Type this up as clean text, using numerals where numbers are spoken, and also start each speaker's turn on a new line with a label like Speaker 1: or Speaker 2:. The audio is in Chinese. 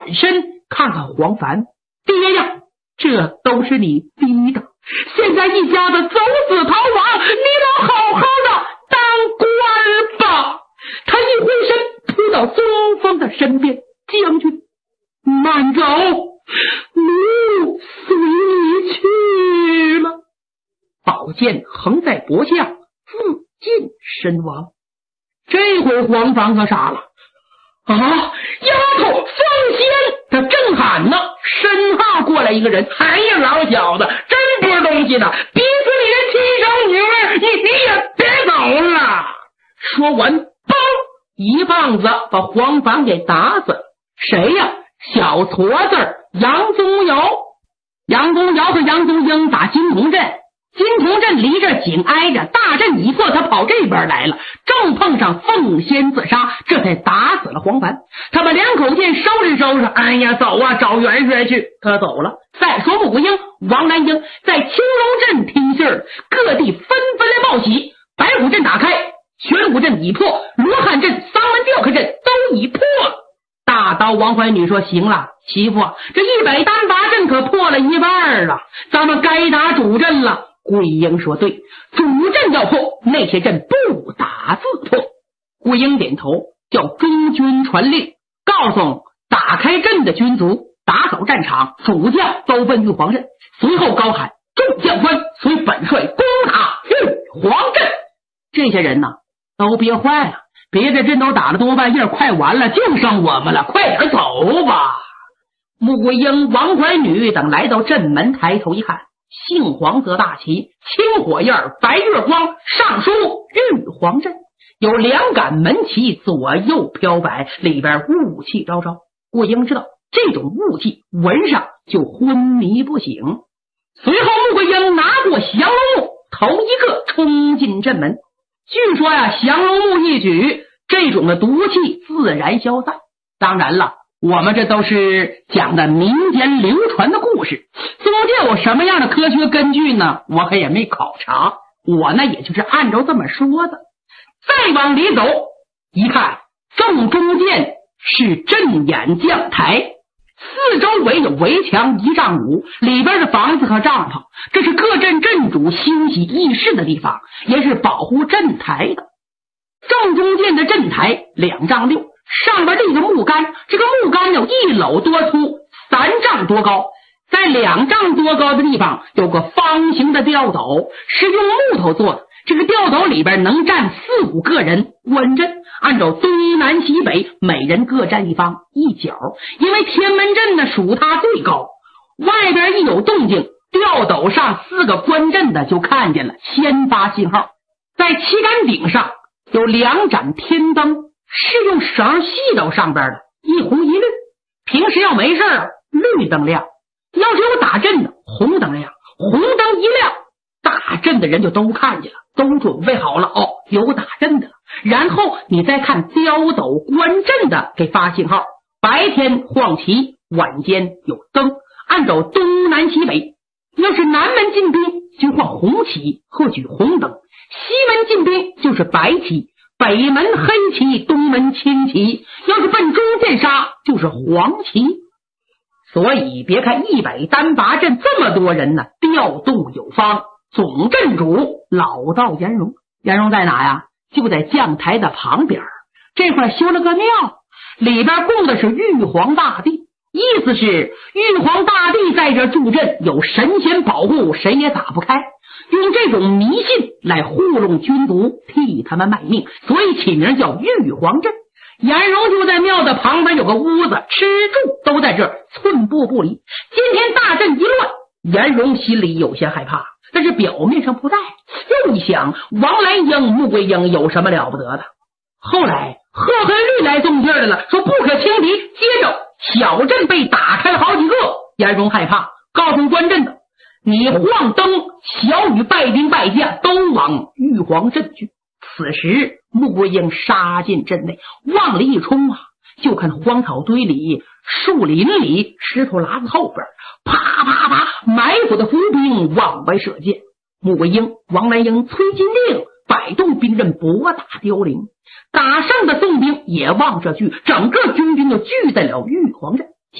Speaker 1: 身看看黄凡，爹呀，这都是你逼的，现在一家子走死逃亡，你老好好的当官吧。他一挥身扑到孙龙峰的身边，将军慢走，奴随你去了。宝剑横在脖项，自尽身亡。这回黄凡可傻了啊！丫头放仙！他正喊呢，身后过来一个人，哎呀，老小子，真不是东西的，逼死你的亲生女儿，你也别走了。说完，嘣，一棒子把黄凡给打死了。谁呀？小矬子杨宗尧。杨宗尧和杨宗英打金童镇，金童镇离这紧挨着，大阵已破，他跑这边来了，正碰上凤仙自杀，这才打死了黄凡。他把两口剑收拾，哎呀，走啊，找元帅去。他走了。再说穆桂英、王兰英在青龙镇听信儿，各地纷纷来报喜。白虎镇打开，玄武镇已破，罗汉镇、桑门吊客镇都已破了。大刀王怀女说：“行了，媳妇，这100单拔阵可破了一半了，咱们该打主阵了。”桂英说：“对，主阵要破，那些阵不打自破。”桂英点头，叫中军传令，告诉打开阵的军卒打扫战场，主将都奔玉皇镇。随后高喊：“众将官，随本帅攻打玉皇镇！”这些人呢，都憋坏了。别的阵都打了多半夜，快完了，就剩我们了，快点走吧。穆桂英、王怀女等来到镇门，抬头一看，杏黄色大旗，青火焰，白月光，上书玉皇镇，有2杆门旗左右飘摆，里边雾气昭昭。桂英知道这种雾气闻上就昏迷不醒。随后穆桂英拿过降龙木，头一个冲进镇门。据说呀，降龙木一举，这种的毒气自然消散。当然了，我们这都是讲的民间流传的故事，中间有什么样的科学根据呢？我可也没考察，我呢也就是按照这么说的。再往里走一看，正中间是阵眼将台，四周围有围墙1丈5，里边的房子和帐篷，这是各镇镇主休息议事的地方，也是保护阵台的。正中间的阵台2丈6，上边立个木杆，这个木杆有1篓多粗，3丈多高，在2丈多高的地方有个方形的吊斗，是用木头做的。这个吊斗里边能站4、5个人观阵，按照东南西北每人各站一方一角，因为天门阵呢属它最高，外边一有动静，吊斗上4个观阵的就看见了，先发信号。在旗杆顶上有2盏天灯，是用绳系到上边的，一红一绿。平时要没事绿灯亮，要是有打阵的，红灯亮。红灯一亮，打阵的人就都看见了，都准备好了，哦，有打阵的了。然后你再看吊斗观阵的给发信号，白天晃旗，晚间有灯，按照东南西北。要是南门进兵就晃红旗或举红灯，西门进兵就是白旗，北门黑旗，东门青旗，要是奔中间杀就是黄旗。所以别看100单拔阵这么多人呢，调度有方，总阵主老道颜容。颜容在哪呀？就在将台的旁边，这块修了个庙，里边供的是玉皇大帝，意思是玉皇大帝在这助阵，有神仙保护，谁也打不开。用这种迷信来糊弄军卒，替他们卖命，所以起名叫玉皇镇。颜容就在庙的旁边有个屋子，吃住都在这儿，寸步不离。今天大阵一乱，颜容心里有些害怕，但是表面上不带。又一想，王兰英、穆桂英有什么了不得的？后来贺黑律来动劲儿了，说不可轻敌。接着小阵被打开好几个，颜容害怕，告诉观阵的，你晃灯，小雨败兵败将都往玉皇镇去。此时穆桂英杀进阵内，往里一冲啊，就看荒草堆里、树林里、石头栏子后边，啪啪啪，埋伏的伏兵往外射箭。穆桂英、王兰英、崔金令摆动兵刃，搏打凋零。打胜的宋兵也往这聚，整个军就聚在了玉皇镇。